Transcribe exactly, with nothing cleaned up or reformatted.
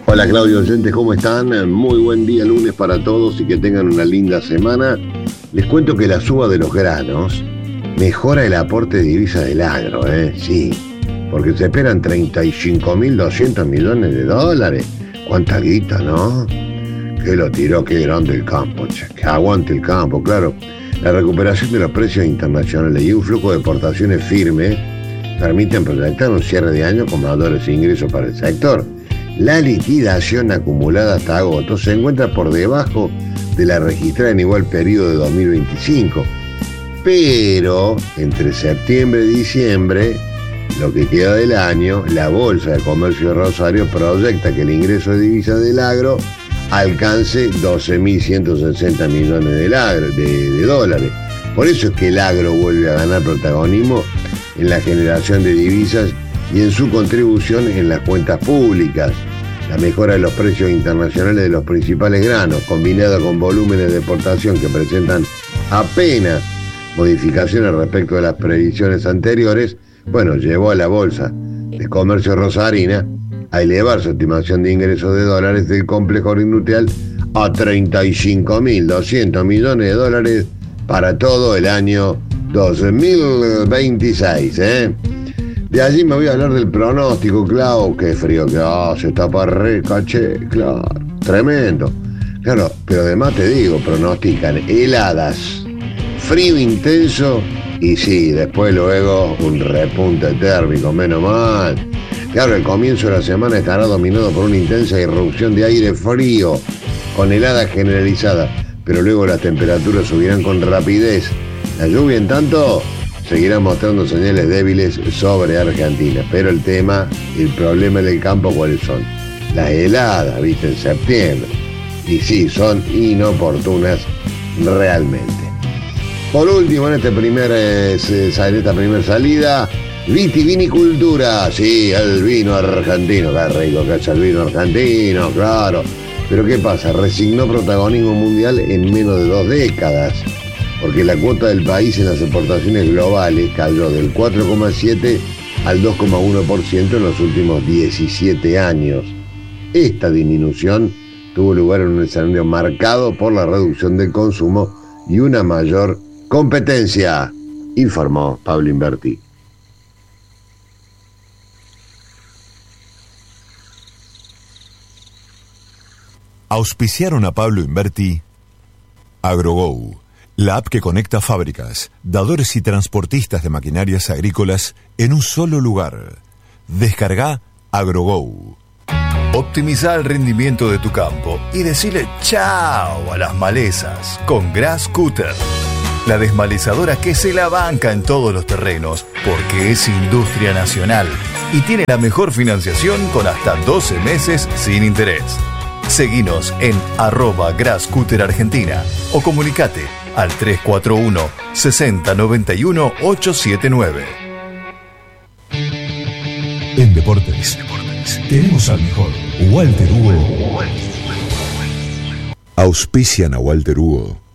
Hola Claudio oyentes, ¿cómo están? Muy buen día lunes para todos y que tengan una linda semana. Les cuento que la suba de los granos mejora el aporte de divisas del agro, ¿eh? Sí, porque se esperan treinta y cinco mil doscientos millones de dólares. ¿Cuánta guita, no? Que lo tiró, qué grande el campo, che. Que aguante el campo, claro. La recuperación de los precios internacionales y un flujo de exportaciones firme permiten proyectar un cierre de año con mayores ingresos para el sector. La liquidación acumulada hasta agosto se encuentra por debajo de la registrada en igual periodo de dos mil veinticinco. Pero entre septiembre y diciembre, lo que queda del año, la Bolsa de Comercio de Rosario proyecta que el ingreso de divisas del agro alcance doce mil ciento sesenta millones de, agro, de, de dólares. Por eso es que el agro vuelve a ganar protagonismo en la generación de divisas y en su contribución en las cuentas públicas. La mejora de los precios internacionales de los principales granos, combinada con volúmenes de exportación que presentan apenas modificaciones respecto de las previsiones anteriores, bueno, llevó a la Bolsa de Comercio Rosarina a elevar su estimación de ingresos de dólares del complejo agroindustrial a treinta y cinco mil doscientos millones de dólares para todo el año dos mil veintiséis, ¿eh? De allí me voy a hablar del pronóstico, Clau. Qué frío que hace, está para re caché, claro. Tremendo. Claro, pero además te digo, pronostican heladas, frío intenso y sí, después luego un repunte térmico, menos mal. Claro, el comienzo de la semana estará dominado por una intensa irrupción de aire frío, con heladas generalizadas, pero luego las temperaturas subirán con rapidez. La lluvia, en tanto, seguirá mostrando señales débiles sobre Argentina, pero el tema, el problema en el campo, ¿cuáles son? Las heladas, viste, en septiembre. Y sí, son inoportunas realmente. Por último, en, este primer, eh, en esta primera salida, vitivinicultura. Sí, el vino argentino, qué rico que es el vino argentino, claro. Pero ¿qué pasa? Resignó protagonismo mundial en menos de dos décadas. Porque la cuota del país en las exportaciones globales cayó del cuatro coma siete al dos coma uno por ciento en los últimos diecisiete años. Esta disminución tuvo lugar en un escenario marcado por la reducción del consumo y una mayor competencia, informó Pablo Inverti. Auspiciaron a Pablo Inverti AgroGo, la app que conecta fábricas, dadores y transportistas de maquinarias agrícolas en un solo lugar. Descarga AgroGo. Optimiza el rendimiento de tu campo y decile chao a las malezas con Grass Cutter, la desmalezadora que se la banca en todos los terrenos porque es industria nacional y tiene la mejor financiación con hasta doce meses sin interés. Seguinos en arroba Grasscutter Argentina o comunicate al tres cuatro uno, sesenta noventa y uno, ochocientos setenta y nueve. En Deportes, tenemos al mejor Walter Hugo. Auspician a Walter Hugo